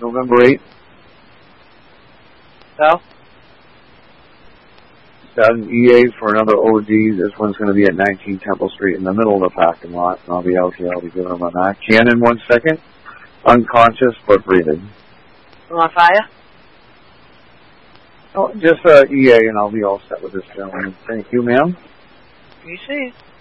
November 8th. So? Got an EA for another OD. This one's going to be at 19 Temple Street in the middle of the parking lot. And I'll be out here. I'll be giving them a knock. Can in 1 second. Unconscious, but breathing. On fire? Oh, just EA, and I'll be all set with this gentleman. Thank you, ma'am. You see.